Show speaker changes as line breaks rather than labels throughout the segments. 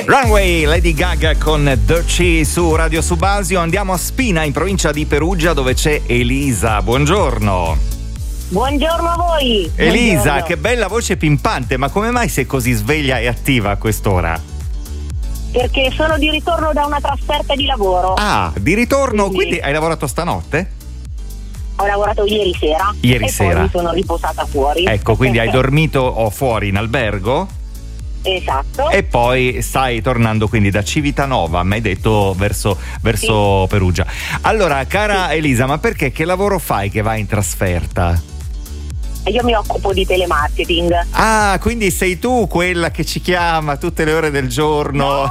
Runway, Lady Gaga con Dirty su Radio Subasio. Andiamo a Spina, in provincia di Perugia, dove c'è Elisa. Buongiorno.
Buongiorno a voi.
Elisa,
Buongiorno.
che bella voce pimpante, ma come mai sei così sveglia e attiva a quest'ora?
Perché sono di ritorno da una trasferta di lavoro.
Ah, di ritorno,
Sì.
quindi hai lavorato stanotte?
Ho lavorato ieri sera.
Ieri
e
sera.
poi mi sono riposata fuori.
Ecco, quindi hai dormito fuori in albergo?
Esatto.
E poi stai tornando quindi da Civitanova, mi hai detto, verso Perugia. Allora, cara Elisa, ma perché, che lavoro fai che vai in trasferta?
Io mi occupo di telemarketing.
Ah, quindi sei tu quella che ci chiama tutte le ore del giorno?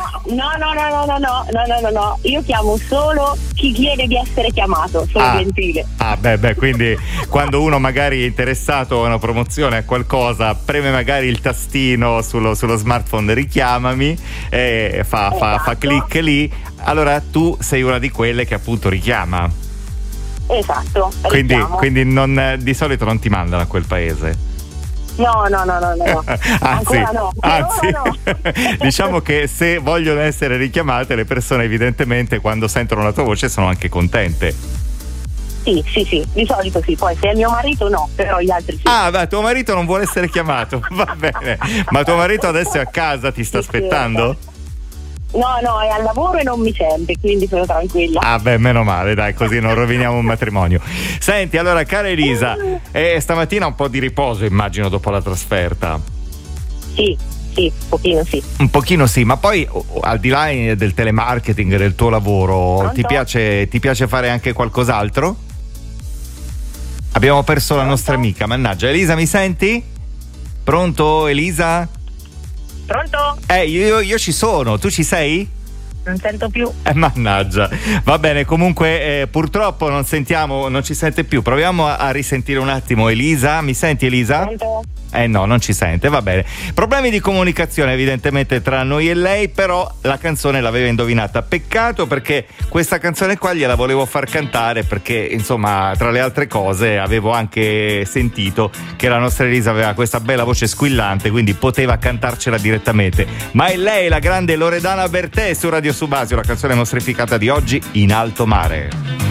No. Io chiamo solo chi chiede di essere chiamato. Sono gentile.
Ah, beh, quindi quando uno magari è interessato a una promozione, a qualcosa, preme magari il tastino sullo smartphone, richiamami, e fa click lì. Allora tu sei una di quelle che appunto richiama.
Esatto.
Quindi di solito non ti mandano a quel paese.
No. Ancora no.
Anzi,
No.
Diciamo che se vogliono essere richiamate, le persone evidentemente quando sentono la tua voce sono anche contente.
Sì, di solito sì. Poi se è mio marito no, però gli altri sì.
Ah, beh, tuo marito non vuole essere chiamato, va bene. Ma tuo marito adesso è a casa, ti sta aspettando?
No, è al lavoro e non mi sente, quindi sono tranquilla.
Ah, beh, meno male, dai, così non roviniamo un matrimonio. Senti, allora, cara Elisa, stamattina un po' di riposo, immagino, dopo la trasferta.
Sì,
Un pochino sì, ma poi al di là del telemarketing, del tuo lavoro, ti piace fare anche qualcos'altro? Abbiamo perso la nostra amica, mannaggia. Elisa, mi senti? Pronto, Elisa?
Pronto?
Io ci sono, tu ci sei?
Non sento più.
Mannaggia, va bene, comunque purtroppo non ci sente più. Proviamo a risentire un attimo Elisa. Mi senti, Elisa?
Pronto?
No, non ci sente, va bene. Problemi di comunicazione evidentemente tra noi e lei, però la canzone l'aveva indovinata. Peccato, perché questa canzone qua gliela volevo far cantare, perché insomma, tra le altre cose, avevo anche sentito che la nostra Elisa aveva questa bella voce squillante, quindi poteva cantarcela direttamente. Ma è lei, la grande Loredana Bertè, su Radio Subasio, la canzone mostrificata di oggi, In alto mare.